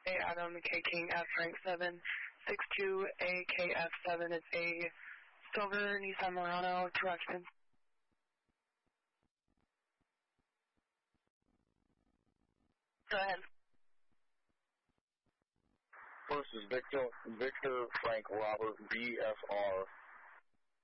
Adam K King F Frank 762 AKF7. It's a silver Nissan Murano, 2 occupants. Go ahead. First is Victor Frank Robert BFR